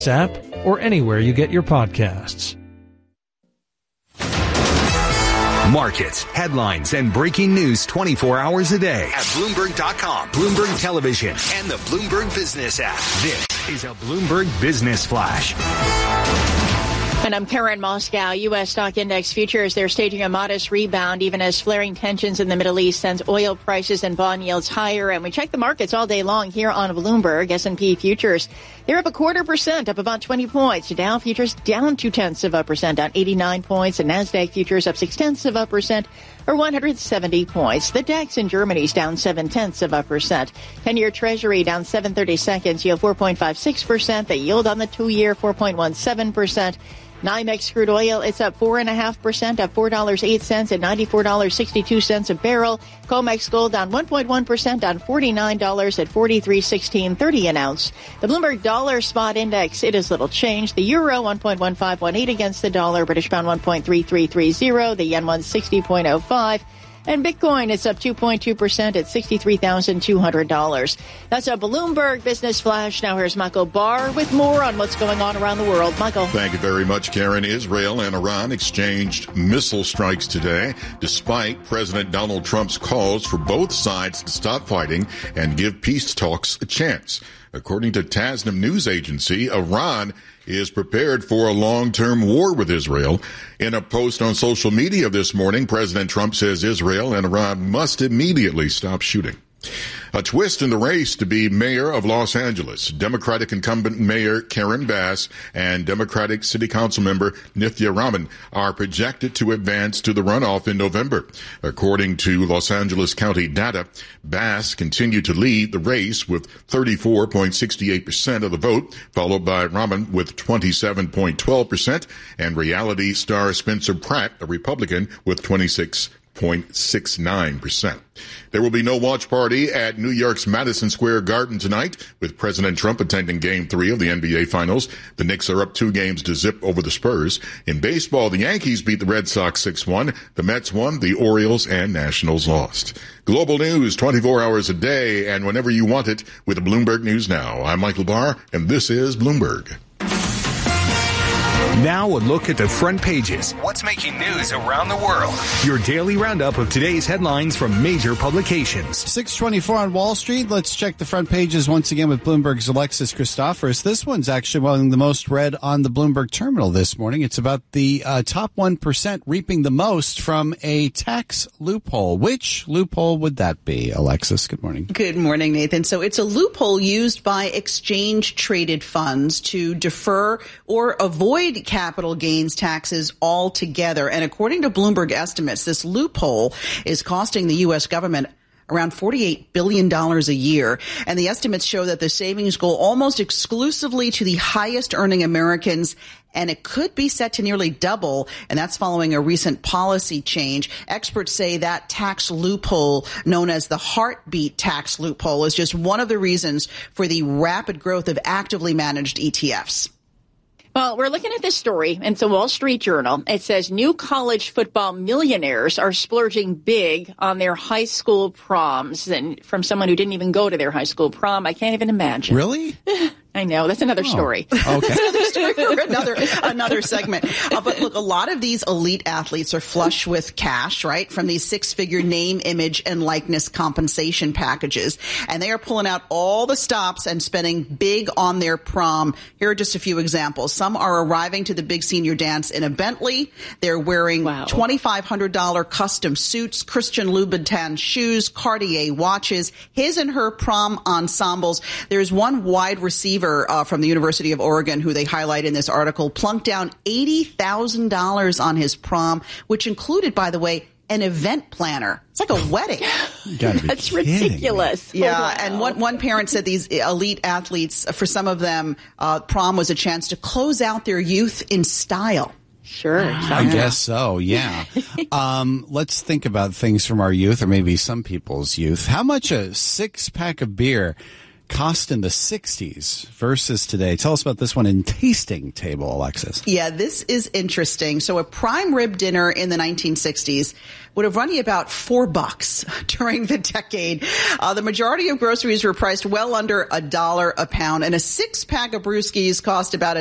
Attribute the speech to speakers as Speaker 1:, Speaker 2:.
Speaker 1: app or anywhere you get your podcasts.
Speaker 2: Markets, headlines, and breaking news 24 hours a day at Bloomberg.com, Bloomberg Television, and the Bloomberg Business app. This is a Bloomberg Business Flash.
Speaker 3: And I'm Karen Moscow. U.S. stock index futures, they're staging a modest rebound, even as flaring tensions in the Middle East sends oil prices and bond yields higher. And we check the markets all day long here on Bloomberg. S&P futures, they're up 0.25%, up about 20 points. Dow futures down 0.2%, down 89 points. And NASDAQ futures up 0.6%, or 170 points. The DAX in Germany is down 0.7%. 10-year Treasury down 7/30 seconds, yield 4.56%. The yield on the 2-year 4.17%. NYMEX crude oil, it's up 4.5%, up $4.08 at $94.62 a barrel. COMEX gold down 1.1%, down $49 at $43.1630 an ounce. The Bloomberg Dollar Spot Index, it is little change. The euro 1.1518 against the dollar, British pound 1.3330, the yen 160.05. And Bitcoin is up 2.2% at $63,200. That's a Bloomberg Business Flash. Now here's Michael Barr with more on what's going on around the world. Michael.
Speaker 4: Thank you very much, Karen. Israel and Iran exchanged missile strikes today, despite President Donald Trump's calls for both sides to stop fighting and give peace talks a chance. According to Tasnim news agency, Iran is prepared for a long-term war with Israel. In a post on social media this morning, President Trump says Israel and Iran must immediately stop shooting. A twist in the race to be mayor of Los Angeles. Democratic incumbent Mayor Karen Bass and Democratic City Council member Nithya Raman are projected to advance to the runoff in November. According to Los Angeles County data, Bass continued to lead the race with 34.68% of the vote, followed by Raman with 27.12%, and reality star Spencer Pratt, a Republican, with 26.69%. There will be no watch party at New York's Madison Square Garden tonight, with President Trump attending Game 3 of the NBA Finals. The Knicks are up 2-0 over the Spurs. In baseball, the Yankees beat the Red Sox 6-1. The Mets won, the Orioles and Nationals lost. Global news 24 hours a day and whenever you want it with Bloomberg News Now. I'm Michael Barr, and this is Bloomberg.
Speaker 2: Now a look at the front pages. What's making news around the world? Your daily roundup of today's headlines from major publications.
Speaker 5: 6:24 on Wall Street. Let's check the front pages once again with Bloomberg's Alexis Christoforous. This one's actually one of the most read on the Bloomberg terminal this morning. It's about the top 1% reaping the most from a tax loophole. Which loophole would that be, Alexis? Good morning.
Speaker 6: Good morning, Nathan. So it's a loophole used by exchange-traded funds to defer or avoid capital gains taxes altogether. And according to Bloomberg estimates, this loophole is costing the U.S. government around $48 billion a year. And the estimates show that the savings go almost exclusively to the highest earning Americans, and it could be set to nearly double, and that's following a recent policy change. Experts say that tax loophole, known as the heartbeat tax loophole, is just one of the reasons for the rapid growth of actively managed ETFs.
Speaker 3: Well, we're looking at this story. It's a Wall Street Journal. It says new college football millionaires are splurging big on their high school proms. And from someone who didn't even go to their high school prom, I can't even imagine.
Speaker 5: Really?
Speaker 3: I know. That's another story.
Speaker 5: Okay.
Speaker 6: Another story for another segment. But look, a lot of these elite athletes are flush with cash, right, from these six-figure name, image, and likeness compensation packages. And they are pulling out all the stops and spending big on their prom. Here are just a few examples. Some are arriving to the big senior dance in a Bentley. They're wearing $2,500 custom suits, Christian Louboutin shoes, Cartier watches, his and her prom ensembles. There's one wide receiver from the University of Oregon who they highlight in this article plunked down $80,000 on his prom, which included, by the way, an event planner. It's like a wedding.
Speaker 3: That's ridiculous.
Speaker 6: Yeah,
Speaker 3: wow.
Speaker 6: And one parent said these elite athletes, for some of them, prom was a chance to close out their youth in style.
Speaker 3: Sure.
Speaker 5: I guess so, yeah. Let's think about things from our youth, or maybe some people's youth. How much a six-pack of beer cost in the 60s versus today. Tell us about this one in Tasting Table, Alexis.
Speaker 6: Yeah, this is interesting. So a prime rib dinner in the 1960s would have run you about $4 during the decade. The majority of groceries were priced well under $1 a pound, and a 6-pack of brewskis cost about